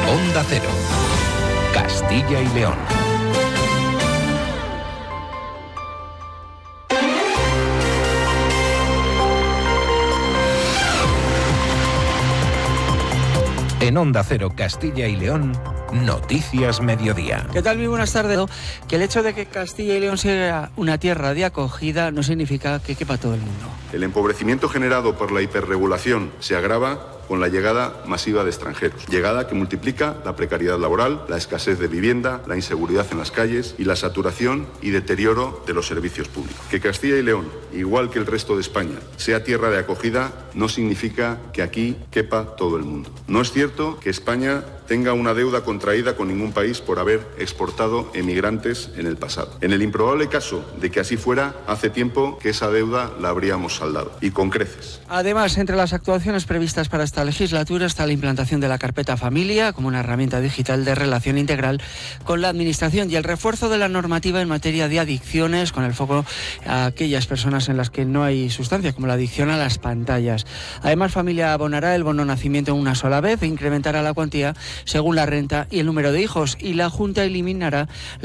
Onda Cero, Castilla y León. En Onda Cero, Castilla y León, Noticias Mediodía. ¿Qué tal? Muy buenas tardes. Que el hecho de que Castilla y León sea una tierra de acogida no significa que quepa todo el mundo. El empobrecimiento generado por la hiperregulación se agrava con la llegada masiva de extranjeros. Llegada que multiplica la precariedad laboral, la escasez de vivienda, la inseguridad en las calles y la saturación y deterioro de los servicios públicos. Que Castilla y León, igual que el resto de España, sea tierra de acogida no significa que aquí quepa todo el mundo. No es cierto que España tenga una deuda contraída con ningún país por haber exportado emigrantes en el pasado. En el improbable caso de que así fuera, hace tiempo que esa deuda la habríamos saldado, y con creces. Además, entre las actuaciones previstas para esta legislatura está la implantación de la carpeta familia como una herramienta digital de relación integral con la administración y el refuerzo de la normativa en materia de adicciones, con el foco a aquellas personas en las que no hay sustancia, como la adicción a las pantallas. Además, Familia abonará el bono nacimiento una sola vez e incrementará la cuantía según la renta y el número de hijos, y la Junta eliminará